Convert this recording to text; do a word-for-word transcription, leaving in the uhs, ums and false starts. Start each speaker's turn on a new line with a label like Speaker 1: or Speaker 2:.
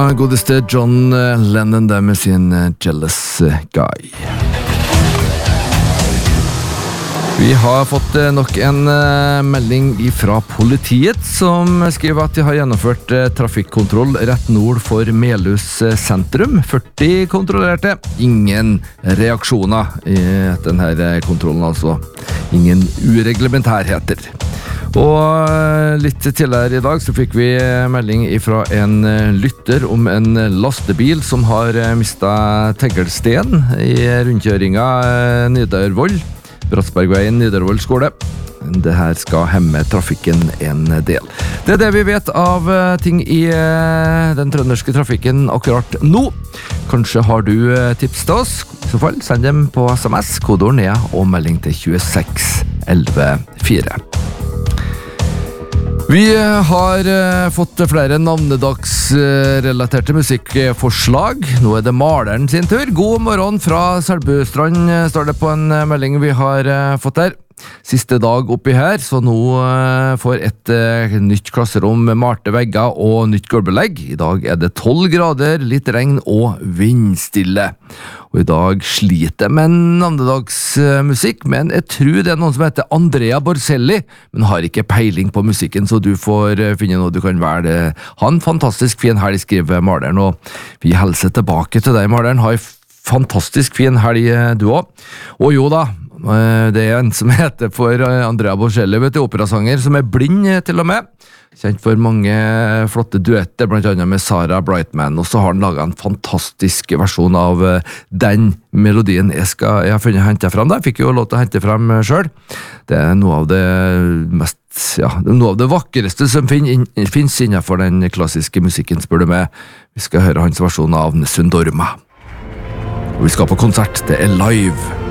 Speaker 1: Godeste John Lennon der med sin Jealous Guy. Vi har fått nok en melding fra politiet som skriver at de har gjennomført trafikkontroll rett nord for Melhus sentrum. førti kontrollerte, ingen reaksjoner i denne kontrollen, altså ingen ureglementærheter. Og litt tidligere i dag så fikk vi melding fra en lytter om en lastebil som har mistet teglsten i rundkjøringa Nidarvoll, Bratsbergveien, Nidarvoll skole. Det her skal hemme trafikken en del. Det er det vi vet av ting i den trønderske trafikken akkurat nå. Kanskje har du tips til oss? I så fall send dem på sms, kodeord ned og melding til tjueseks elleve fire. Vi har fått flere navnedagsrelaterte musikkforslag. Nå er det maleren sin tur. God morgen fra Selbustrand, står det på en melding vi har fått her. Siste dag oppi her, så nå får et nytt klasserom med malte vegger og nytt gulvbelegg. I dag er det tolv grader, litt regn og vindstille. Og i dag sliter jeg med navnedagsmusikk, men jeg tror det er noen som heter Andrea Borselli, men har ikke peiling på musikken, så du får finne noe du kan velge. Ha en fantastisk fin helg, skriver maleren, og vi hilser tilbake til deg, maleren. Ha en fantastisk fin helg, du også. Og jo da, det er en som heter for Andrea Borselli, vet du, operasanger, som er blind til og med. Kjent for mange flotte duetter, blant annet med Sarah Brightman, og så har han laget en fantastisk versjon av den melodien jeg, skal, jeg har funnet hente frem der. Fikk jo lov til å hente frem selv. Det er noe av det mest, ja, noe av det vakreste som finnes innenfor den klassiske musikken, spør du meg. Vi skal høre hans versjon av Nessun Dorma. Og vi skal på konsert, det er live.